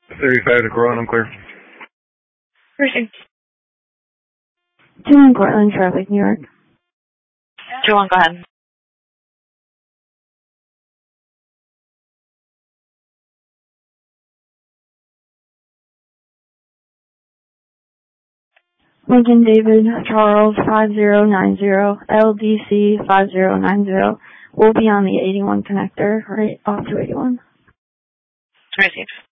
35 to Corona, I'm clear. Perfect. 2 in Portland, traffic, New York. 2-1, go ahead. Lincoln David Charles 5090, LDC 5090. We'll be on the 81 connector, right off to 81. Receive.